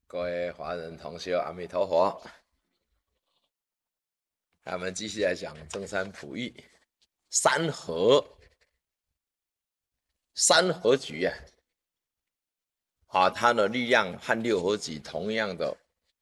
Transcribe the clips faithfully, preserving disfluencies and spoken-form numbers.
各位华人同学，阿弥陀佛。我们继续来讲正山普义三合三合局啊，啊，它的力量和六合局同样的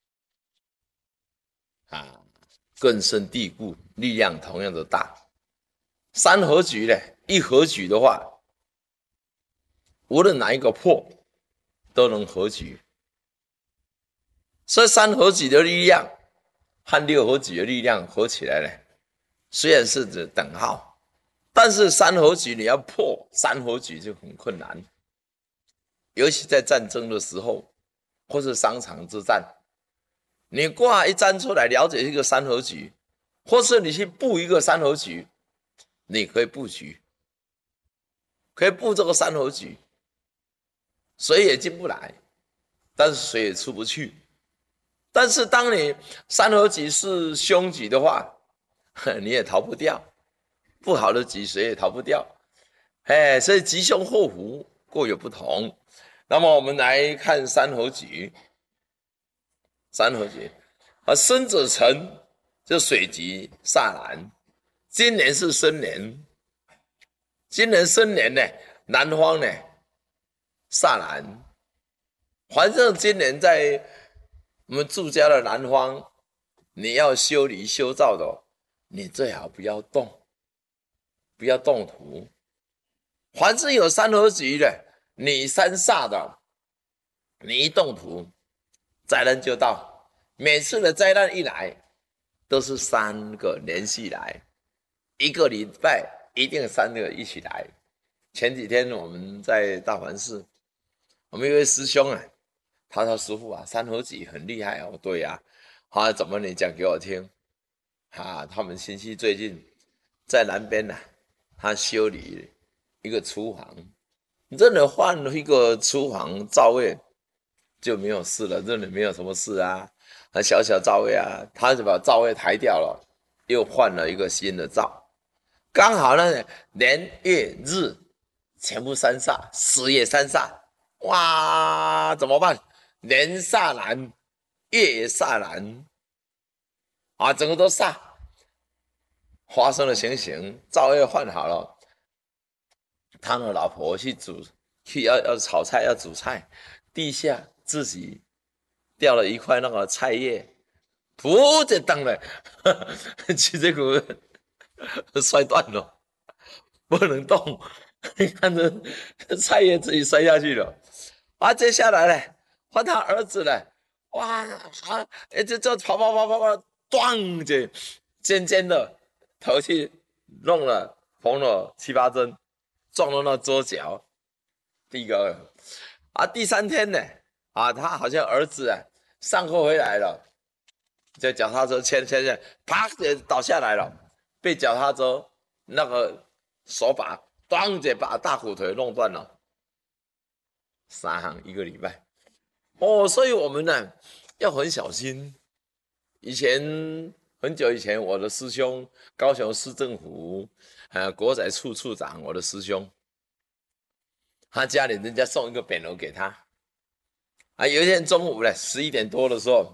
啊，根深蒂固，力量同样的大。三合局呢，一合局的话，无论哪一个破都能合局。所以三合局的力量和六合局的力量合起来呢，虽然是指等号，但是三合局你要破三合局就很困难，尤其在战争的时候，或是商场之战，你卦一占出来，了解一个三合局，或是你去布一个三合局，你可以布局，可以布这个三合局，水也进不来，但是水也出不去。但是当你三合局是凶局的话，你也逃不掉，不好的局谁也逃不掉。哎，所以吉凶祸福各有不同。那么我们来看三合局，三合局啊，申子辰就水局煞南，今年是申年，今年申年呢，南方呢煞南，反正今年在我们住家的南方，你要修理修造的，你最好不要动，不要动土。凡是有三合局的，你三煞的，你一动土，灾难就到。每次的灾难一来，都是三个连续来，一个礼拜一定三个一起来。前几天我们在大环寺，我们一位师兄啊，他说师父啊，三合局很厉害哦。对呀、啊，啊，怎么你讲给我听？啊，他们新溪最近在南边呢、啊，他修理一个厨房，真的换了一个厨房灶位就没有事了，真的没有什么事啊。那小小灶位啊，他就把灶位抬掉了，又换了一个新的灶，刚好呢，年月日全部三煞，时也三煞，哇，怎么办？年煞难，月也煞难，啊，整个都煞。发生的情形，灶位换好了，他的老婆去煮，去要要炒菜要煮菜，地下自己掉了一块那个菜叶，噗就当了，去这个摔断了，不能动。你看这菜叶自己摔下去了，啊，接下来呢，换他儿子了，哇啊，哎，这这跑跑跑跑跑，咣就尖尖的头去弄了缝了七八针，撞到那桌角。第一个啊，第三天呢，啊，他好像儿子啊上课回来了，就脚踏车牵牵牵，啪就倒下来了，被脚踏车那个手把当就把大骨腿弄断了，三行一个礼拜。哦，所以我们呢要很小心。以前很久以前，我的师兄高雄市政府呃国宅处处长，我的师兄，他家里人家送一个匾额给他啊。有一天中午呢，十一点多的时候，